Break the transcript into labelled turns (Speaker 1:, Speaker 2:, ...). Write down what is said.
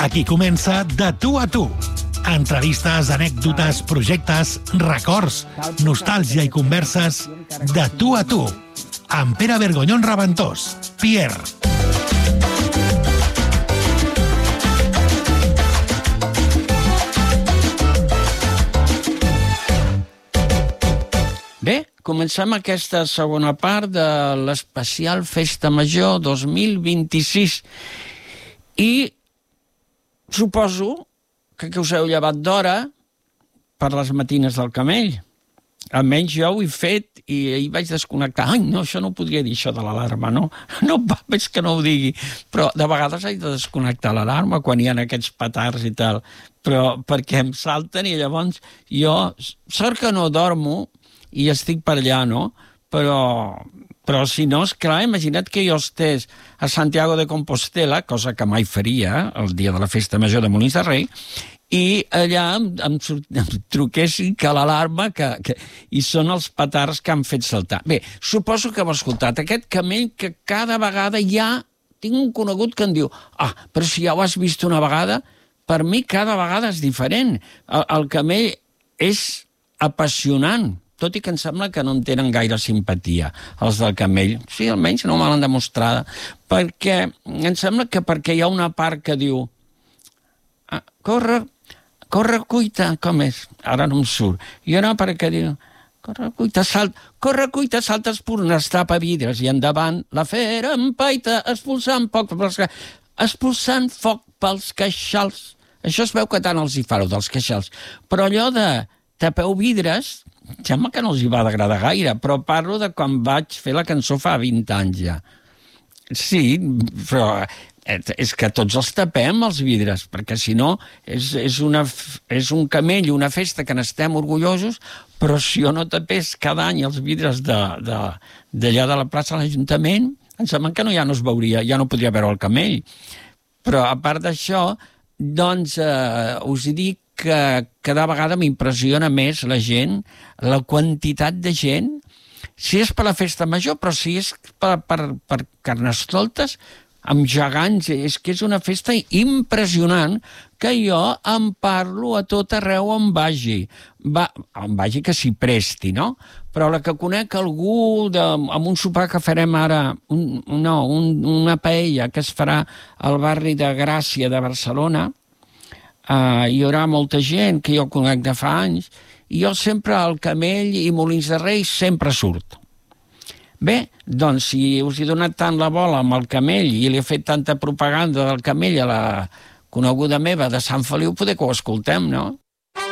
Speaker 1: Aquí comença De tu a tu. Entrevistes, anècdotes, projectes, records, nostàlgia i converses de tu a tu. Amb Pere Vergonyón Raventós, Pierre.
Speaker 2: Bé, comencem aquesta segona part de l'especial Festa Major 2026 i suposo que us heu llevat d'hora per les matines del Camell. Almenys jo ho he fet i ahir vaig desconnectar. Ai, no, això no ho podria dir, això de l'alarma, no? No, veig que no ho digui. Però de vegades haig de desconnectar l'alarma quan hi ha aquests petards i tal. Però perquè em salten i llavors jo... Sort que no dormo i estic per allà, no? Però si no, esclar, imagina't que jo estés a Santiago de Compostela, cosa que mai faria, el dia de la Festa Major de Molins de Rei, i allà em truquessin que l'alarma i són els petards que han fet saltar. Bé, suposo que heu escoltat aquest camell que cada vegada ja tinc un conegut que em diu però si ja ho has vist una vegada, per mi cada vegada és diferent. El camell és apassionant, tot i que em sembla que no en tenen gaire simpatia, els del camell. Sí, almenys no me l'han demostrada. Perquè em sembla que perquè hi ha una part que diu corre, cuita, com és? Ara no em surt. I una part que diu corre, cuita, salta, espurnes, tapa vidres, i endavant la fera empaita, expulsant foc pels queixals. Això es veu que tant els hi fareu dels queixals. Però allò de tapeu vidres, sembla que no els hi va agradar gaire, però parlo de quan vaig fer la cançó fa 20 anys ja. Sí, però és que tots els tapem, els vidres, perquè si no és un camell, una festa que n'estem orgullosos, però si jo no tapés cada any els vidres d'allà de la plaça de l'Ajuntament, em sembla que ja no es veuria, ja no podria veure el camell. Però a part d'això, doncs us dic que cada vegada m'impressiona més la gent, la quantitat de gent, si és per la Festa Major, però si és per Carnestoltes, amb gegants, és que és una festa impressionant que jo em parlo a tot arreu on vagi. On vagi que s'hi presti, no? Però la que conec algú amb un sopar que farem ara, una paella que es farà al barri de Gràcia de Barcelona, hi haurà molta gent que jo conec de fa anys, i jo sempre al Camell i Molins de Rei sempre surt. Bé, doncs si us he donat tant la bola amb el Camell i li he fet tanta propaganda del Camell a la coneguda meva de Sant Feliu, poder que ho escoltem, no?